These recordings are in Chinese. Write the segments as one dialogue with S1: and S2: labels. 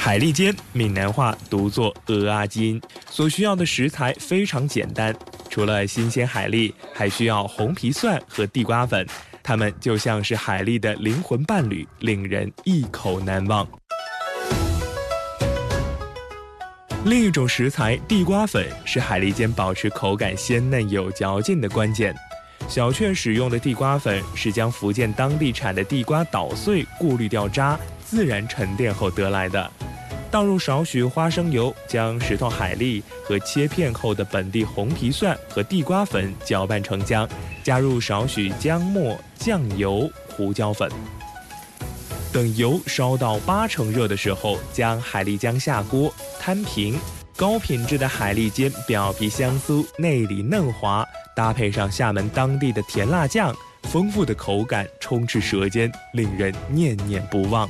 S1: 海蛎煎，闽南话读作鹅阿金，所需要的食材非常简单，除了新鲜海蛎，还需要红皮蒜和地瓜粉，它们就像是海蛎的灵魂伴侣，令人一口难忘。另一种食材地瓜粉是海蛎煎保持口感鲜嫩有嚼劲的关键。小雀使用的地瓜粉是将福建当地产的地瓜捣碎，过滤掉渣，自然沉淀后得来的。倒入少许花生油，将10头海蛎和切片后的本地红皮蒜和地瓜粉搅拌成浆，加入少许姜末、酱油、胡椒粉。等油烧到80%热的时候，将海蛎浆下锅摊平。高品质的海蛎煎，表皮香酥，内里嫩滑，搭配上厦门当地的甜辣酱，丰富的口感充斥舌尖，令人念念不忘。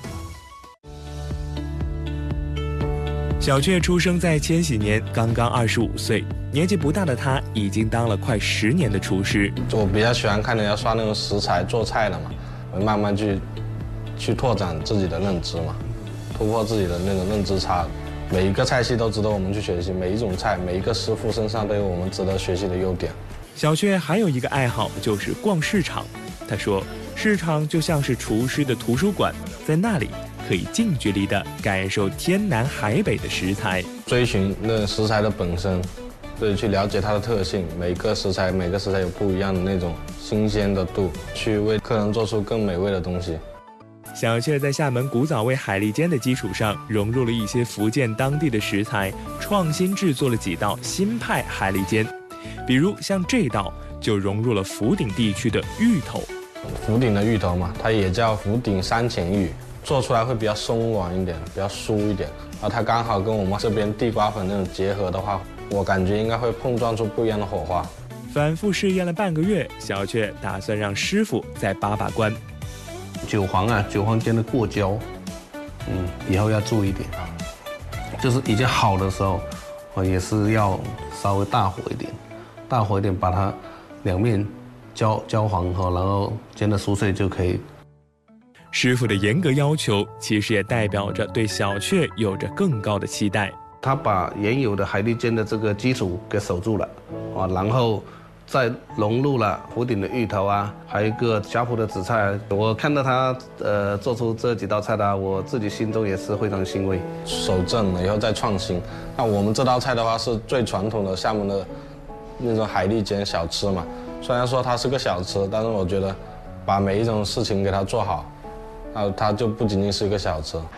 S1: 小雀出生在千禧年，刚刚25岁，年纪不大的他已经当了快10年的厨师。
S2: 我比较喜欢看人家刷那种食材做菜的嘛，我慢慢去拓展自己的认知嘛，突破自己的那种认知差。每一个菜系都值得我们去学习，每一种菜，每一个师傅身上都有我们值得学习的优点。
S1: 小雀还有一个爱好就是逛市场，他说，市场就像是厨师的图书馆，在那里可以近距离地感受天南海北的食材，
S2: 追寻那食材的本身，对，去了解它的特性，每个食材有不一样的那种新鲜的度，去为客人做出更美味的东西。
S1: 小雀在厦门古早味海蛎煎的基础上，融入了一些福建当地的食材，创新制作了几道新派海蛎煎。比如像这道就融入了福鼎地区的芋头。
S2: 福鼎的芋头嘛，它也叫福鼎山前芋，做出来会比较松软一点，比较酥一点。然后它刚好跟我们这边地瓜粉那种结合的话，我感觉应该会碰撞出不一样的火花。
S1: 反复试验了半个月，小雀打算让师傅再把关。
S3: 韭黄煎的过焦，以后要注意一点，就是已经好的时候，也是要稍微大火一点，把它两面焦黄后，然后煎得酥脆就可以。
S1: 师傅的严格要求，其实也代表着对小雀有着更高的期待。
S3: 他把原有的海蛎煎的这个基础给守住了，然后再融入了福鼎的芋头啊，还有一个呷哺的紫菜。我看到他做出这几道菜的，我自己心中也是非常欣慰。
S2: 守正了以后再创新。那我们这道菜的话是最传统的厦门的那种海蛎煎小吃嘛。虽然说它是个小吃，但是我觉得把每一种事情给它做好，它就不仅仅是一个小吃。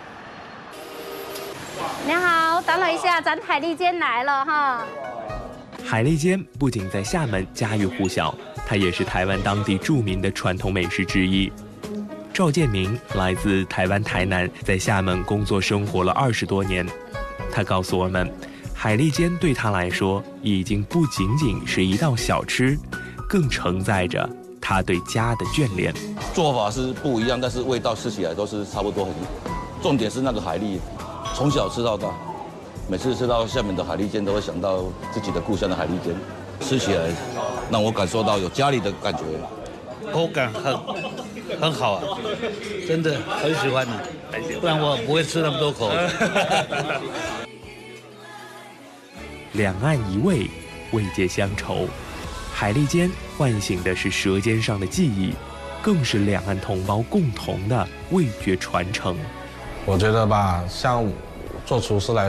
S4: 你好，等了一下，咱海蛎煎来了哈。
S1: 海蛎煎不仅在厦门家喻户晓，它也是台湾当地著名的传统美食之一。赵建明来自台湾台南，在厦门工作生活了20多年。他告诉我们，海蛎煎对他来说已经不仅仅是一道小吃，更承载着他对家的眷恋。
S5: 做法是不一样，但是味道吃起来都是差不多。重点是那个海蛎，从小吃到大。每次吃到厦门的海蛎煎，都会想到自己的故乡的海蛎煎，吃起来让我感受到有家里的感觉，
S6: 口感很好啊，真的很喜欢啊，不然我不会吃那么多口。
S1: 两岸一味，味皆乡愁。海蛎煎唤醒的是舌尖上的记忆，更是两岸同胞共同的味觉传承。
S2: 我觉得吧，像做厨师来